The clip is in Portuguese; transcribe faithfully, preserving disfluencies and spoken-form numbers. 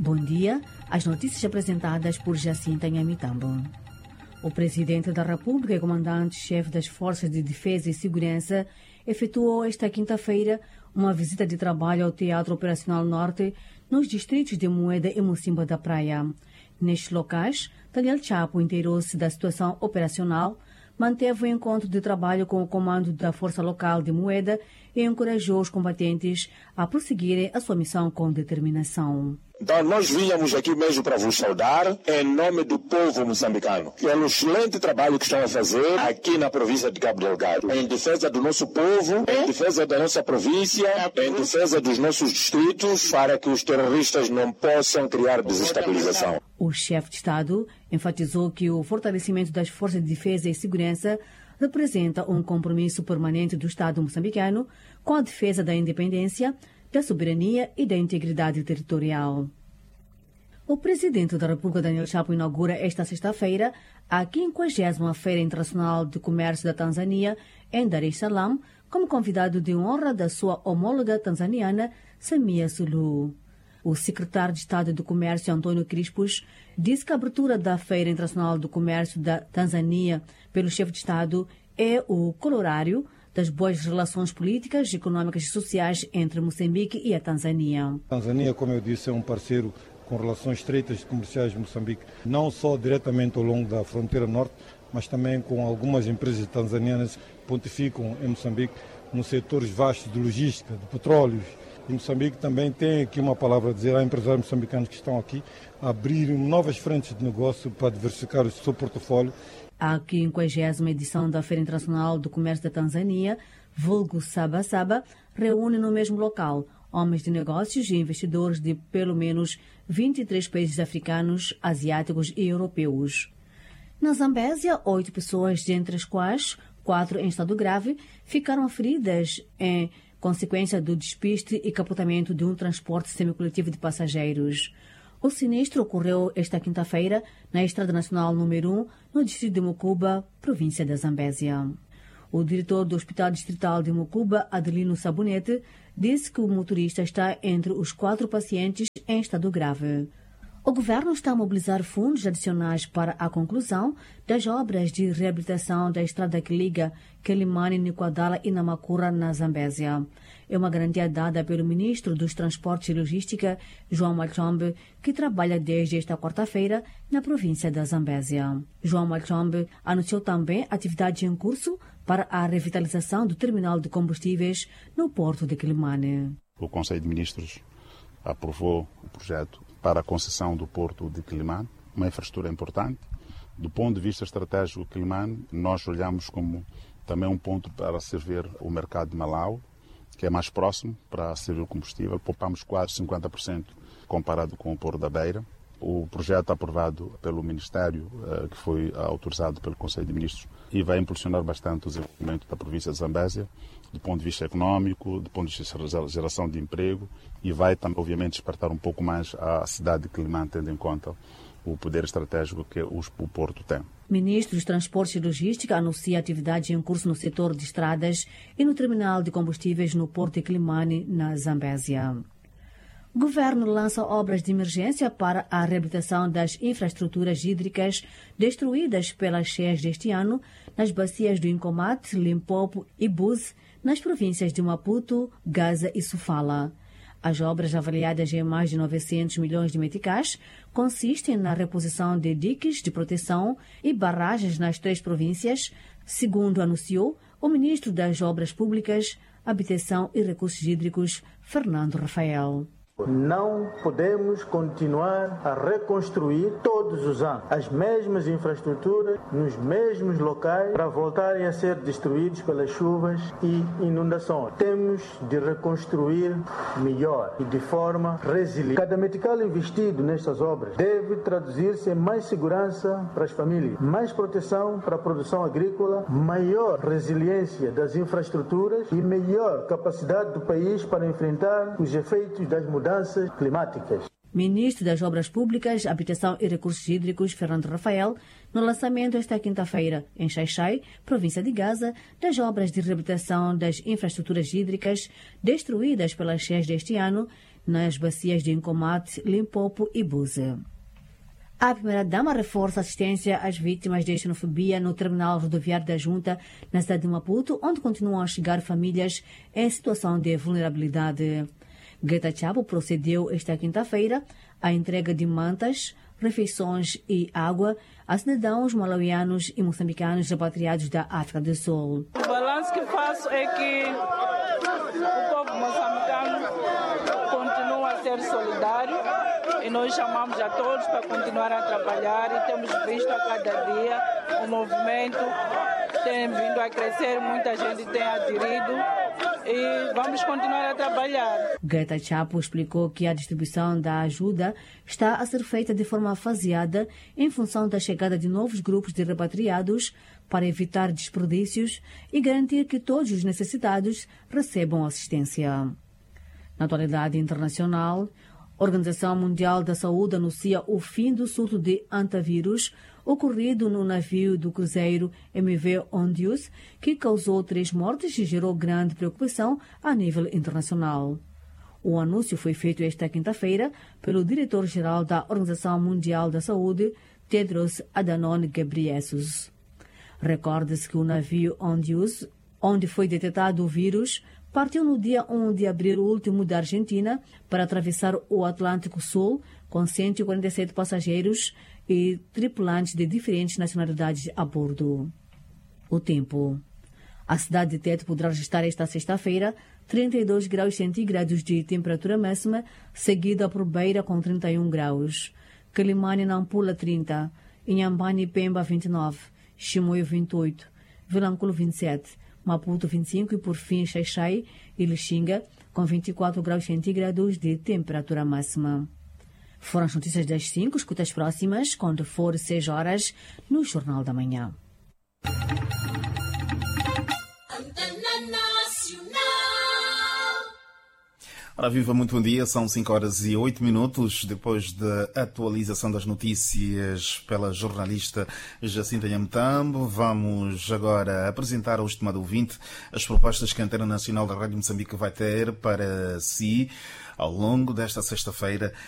Bom dia, as notícias apresentadas por Jacinta Nhamitambo. O Presidente da República e Comandante-Chefe das Forças de Defesa e Segurança efetuou esta quinta-feira uma visita de trabalho ao Teatro Operacional Norte nos distritos de Moeda e Mocimboa da Praia. Nestes locais, Daniel Chapo inteirou-se da situação operacional, manteve o encontro de trabalho com o comando da Força Local de Moeda e encorajou os combatentes a prosseguirem a sua missão com determinação. Então, nós vínhamos aqui mesmo para vos saudar em nome do povo moçambicano, pelo excelente trabalho que estão a fazer aqui na província de Cabo Delgado, em defesa do nosso povo, em defesa da nossa província, em defesa dos nossos distritos, para que os terroristas não possam criar desestabilização. O chefe de Estado enfatizou que o fortalecimento das forças de defesa e segurança representa um compromisso permanente do Estado moçambicano com a defesa da independência, da soberania e da integridade territorial. O Presidente da República, Daniel Chapo, inaugura esta sexta-feira a quinquagésima Feira Internacional de Comércio da Tanzânia em Dar es Salaam, como convidado de honra da sua homóloga tanzaniana, Samia Suluhu. O secretário de Estado do Comércio, Antônio Crispus, disse que a abertura da Feira Internacional do Comércio da Tanzânia pelo chefe de Estado é o corolário das boas relações políticas, econômicas e sociais entre Moçambique e a Tanzânia. A Tanzânia, como eu disse, é um parceiro com relações estreitas comerciais de Moçambique, não só diretamente ao longo da fronteira norte, mas também com algumas empresas tanzanianas que pontificam em Moçambique nos setores vastos de logística, de petróleos. E Moçambique também tem aqui uma palavra a dizer a empresários moçambicanos que estão aqui a abrir novas frentes de negócio para diversificar o seu portfólio. A quinquagésima edição da Feira Internacional do Comércio da Tanzânia, vulgo Saba Saba, reúne no mesmo local homens de negócios e investidores de pelo menos vinte e três países africanos, asiáticos e europeus. Na Zambésia, oito pessoas, dentre as quais quatro em estado grave, ficaram feridas em consequência do despiste e capotamento de um transporte semicoletivo de passageiros. O sinistro ocorreu esta quinta-feira na Estrada Nacional número um, no distrito de Mucuba, província da Zambésia. O diretor do Hospital Distrital de Mucuba, Adelino Sabonete, disse que o motorista está entre os quatro pacientes em estado grave. O governo está a mobilizar fundos adicionais para a conclusão das obras de reabilitação da estrada que liga Quelimane, Niquadala e Namakura, na Zambésia. É uma garantia dada pelo ministro dos Transportes e Logística, João Machombe, que trabalha desde esta quarta-feira na província da Zambésia. João Machombe anunciou também atividade em curso para a revitalização do terminal de combustíveis no porto de Quelimane. O Conselho de Ministros aprovou o projeto para a concessão do porto de Quelimane, uma infraestrutura importante. Do ponto de vista estratégico, Quelimane, nós olhamos como também um ponto para servir o mercado de Malau, que é mais próximo para servir o combustível. Poupamos quase cinquenta por cento comparado com o Porto da Beira. O projeto aprovado pelo Ministério, que foi autorizado pelo Conselho de Ministros, e vai impulsionar bastante o desenvolvimento da província de Zambésia, do ponto de vista econômico, do ponto de vista de geração de emprego, e vai também, obviamente, despertar um pouco mais a cidade de Quelimane, tendo em conta o poder estratégico que o Porto tem. O ministro dos Transportes e Logística anuncia atividades em curso no setor de estradas e no terminal de combustíveis no Porto de Quelimane, na Zambésia. O governo lança obras de emergência para a reabilitação das infraestruturas hídricas destruídas pelas cheias deste ano nas bacias do Incomate, Limpopo e Buse, nas províncias de Maputo, Gaza e Sofala. As obras, avaliadas em mais de novecentos milhões de meticais, consistem na reposição de diques de proteção e barragens nas três províncias, segundo anunciou o ministro das Obras Públicas, Habitação e Recursos Hídricos, Fernando Rafael. Não podemos continuar a reconstruir todos os anos as mesmas infraestruturas nos mesmos locais para voltarem a ser destruídos pelas chuvas e inundações. Temos de reconstruir melhor e de forma resiliente. Cada metical investido nestas obras deve traduzir-se em mais segurança para as famílias, mais proteção para a produção agrícola, maior resiliência das infraestruturas e melhor capacidade do país para enfrentar os efeitos das mudanças mudanças climáticas. Ministro das Obras Públicas, Habitação e Recursos Hídricos, Fernando Rafael, no lançamento esta quinta-feira, em Xai-Xai, província de Gaza, das obras de reabilitação das infraestruturas hídricas destruídas pelas cheias deste ano, nas bacias de Incomate, Limpopo e Buza. A primeira-dama reforça a assistência às vítimas de xenofobia no terminal rodoviário da Junta, na cidade de Maputo, onde continuam a chegar famílias em situação de vulnerabilidade. Greta Chapo procedeu esta quinta-feira à entrega de mantas, refeições e água a cidadãos malauianos e moçambicanos repatriados da África do Sul. O balanço que faço é que o povo moçambicano continua a ser solidário e nós chamamos a todos para continuar a trabalhar e temos visto a cada dia o movimento tem vindo a crescer, muita gente tem aderido e vamos continuar a trabalhar. Greta Chapo explicou que a distribuição da ajuda está a ser feita de forma faseada em função da chegada de novos grupos de repatriados para evitar desperdícios e garantir que todos os necessitados recebam assistência. Na atualidade internacional, a Organização Mundial da Saúde anuncia o fim do surto de antavírus ocorrido no navio do cruzeiro M V Ondius, que causou três mortes e gerou grande preocupação a nível internacional. O anúncio foi feito esta quinta-feira pelo diretor-geral da Organização Mundial da Saúde, Tedros Adhanom Ghebreyesus. Recorde-se que o navio Ondius, onde foi detectado o vírus, partiu no dia um de abril último da Argentina para atravessar o Atlântico Sul com cento e quarenta e sete passageiros e tripulantes de diferentes nacionalidades a bordo. O tempo. A cidade de Tete poderá registrar esta sexta-feira trinta e dois graus centígrados de temperatura máxima, seguida por Beira com trinta e um graus. Quelimane e Nampula trinta, Inhambane e Pemba vinte e nove, Chimoio vinte e oito, Vilanculo vinte e sete, Maputo vinte e cinco e por fim Xaixai e Lixinga com vinte e quatro graus centígrados de temperatura máxima. Foram as notícias das cinco, escuta as próximas quando for seis horas no Jornal da Manhã. Ora, viva, muito bom dia. São cinco horas e oito minutos. Depois da atualização das notícias pela jornalista Jacinta Nhamutambo, vamos agora apresentar ao estimado ouvinte as propostas que a Antena Nacional da Rádio Moçambique vai ter para si ao longo desta sexta-feira